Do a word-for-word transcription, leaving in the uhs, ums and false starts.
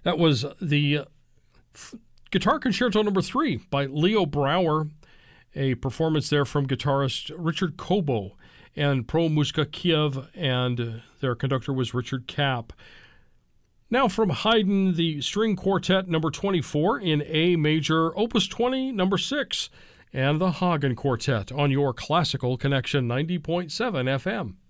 That was the f- Guitar Concerto number three by Leo Brouwer, a performance there from guitarist Richard Kobo and Pro Muzyka Kiev, and their conductor was Richard Kapp. Now from Haydn, the String Quartet number twenty-four in A major, Opus twenty, number six, and the Hagen Quartet on your Classical Connection ninety point seven F M.